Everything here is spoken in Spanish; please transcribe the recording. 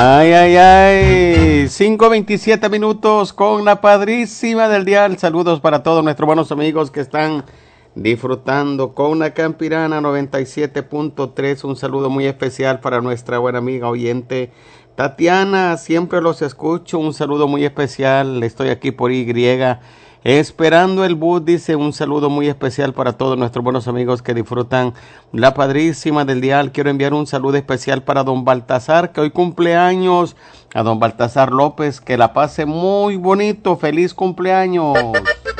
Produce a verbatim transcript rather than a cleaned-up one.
Ay, ay, ay, cinco veintisiete minutos con la padrísima del dial. Saludos para todos nuestros buenos amigos que están disfrutando con la Campirana noventa y siete punto tres. Un saludo muy especial para nuestra buena amiga oyente Tatiana, siempre los escucho. Un saludo muy especial, estoy aquí por Y, esperando el bus, dice. Un saludo muy especial para todos nuestros buenos amigos que disfrutan la padrísima del dial. Quiero enviar un saludo especial para don Baltasar, que hoy cumpleaños. A don Baltasar López, que la pase muy bonito, feliz cumpleaños.